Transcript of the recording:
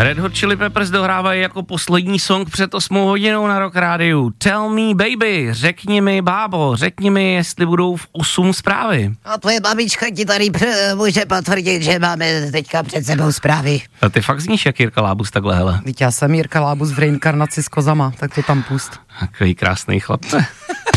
Red Hot Chili Peppers dohrávají jako poslední song před 8 hodinou na Rock Rádiu. Tell me baby, řekni mi bábo, řekni mi, jestli budou v 8 zprávy. A tvoje babička ti tady může potvrdit, že máme teďka před sebou zprávy. A ty fakt zníš jak Jirka Lábus takhle, hele. Víte, já jsem Jirka Lábus v reinkarnaci s kozama, tak to tam pust. Takový krásný chlapce.